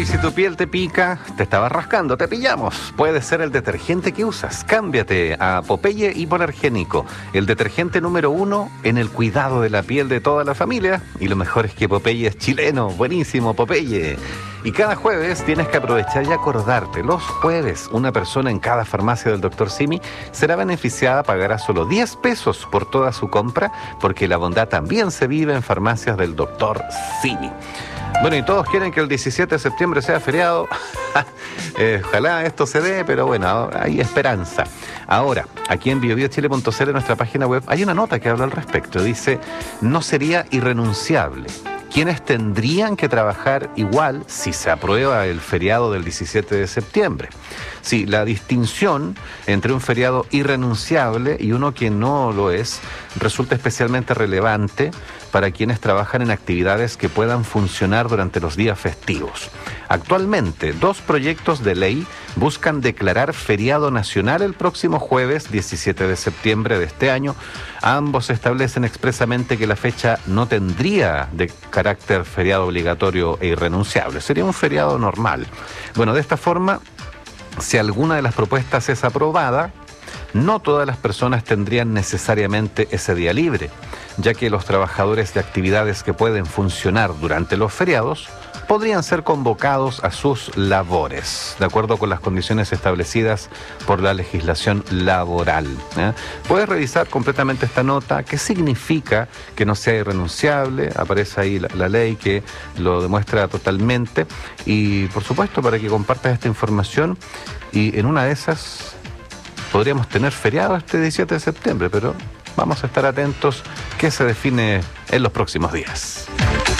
si tu piel te pica, te estabas rascando, te pillamos. Puede ser el detergente que usas. Cámbiate a Popeye Hipoalergénico, el detergente número 1 en el cuidado de la piel de toda la familia. Y lo mejor es que Popeye es chileno. Buenísimo, Popeye. Y cada jueves tienes que aprovechar y acordarte. Los jueves, una persona en cada farmacia del Dr. Simi será beneficiada, pagará solo 10 pesos por toda su compra, porque la bondad también se vive en farmacias del Dr. Simi. Bueno, y todos quieren que el 17 de septiembre sea feriado. Ojalá esto se dé, pero bueno, hay esperanza. Ahora, aquí en biobiochile.cl, en nuestra página web, hay una nota que habla al respecto. Dice, no sería irrenunciable. ¿Quiénes tendrían que trabajar igual si se aprueba el feriado del 17 de septiembre? Sí, la distinción entre un feriado irrenunciable y uno que no lo es resulta especialmente relevante para quienes trabajan en actividades que puedan funcionar durante los días festivos. Actualmente, 2 proyectos de ley buscan declarar feriado nacional el próximo jueves 17 de septiembre de este año. Ambos establecen expresamente que la fecha no tendría de carácter feriado obligatorio e irrenunciable, sería un feriado normal. Bueno, de esta forma, si alguna de las propuestas es aprobada, no todas las personas tendrían necesariamente ese día libre, ya que los trabajadores de actividades que pueden funcionar durante los feriados podrían ser convocados a sus labores, de acuerdo con las condiciones establecidas por la legislación laboral. Puedes revisar completamente esta nota, qué significa que no sea irrenunciable, aparece ahí la ley que lo demuestra totalmente, y por supuesto para que compartas esta información, y en una de esas podríamos tener feriado este 17 de septiembre, pero vamos a estar atentos qué se define en los próximos días.